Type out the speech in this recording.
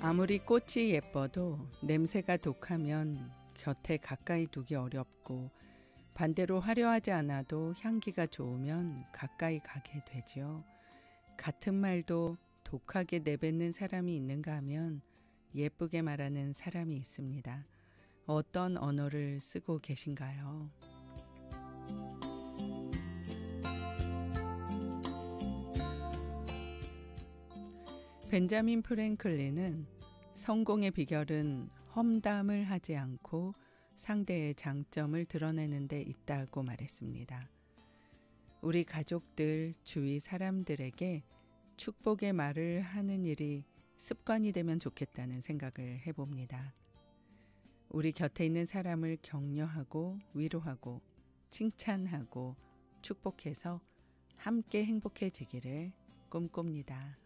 아무리 꽃이 예뻐도 냄새가 독하면 곁에 가까이 두기 어렵고 반대로 화려하지 않아도 향기가 좋으면 가까이 가게 되지요. 같은 말도 독하게 내뱉는 사람이 있는가 하면 예쁘게 말하는 사람이 있습니다. 어떤 언어를 쓰고 계신가요? 벤자민 프랭클린은 성공의 비결은 험담을 하지 않고 상대의 장점을 드러내는 데 있다고 말했습니다. 우리 가족들, 주위 사람들에게 축복의 말을 하는 일이 습관이 되면 좋겠다는 생각을 해봅니다. 우리 곁에 있는 사람을 격려하고 위로하고 칭찬하고 축복해서 함께 행복해지기를 꿈꿉니다.